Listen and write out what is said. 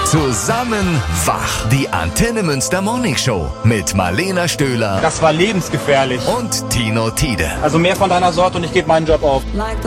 Zusammen wach. Die Antenne Münster Morning Show mit Marlena Stöhler Das war lebensgefährlich. und Tino Tiede. Also mehr von deiner Sorte und ich gebe meinen Job auf.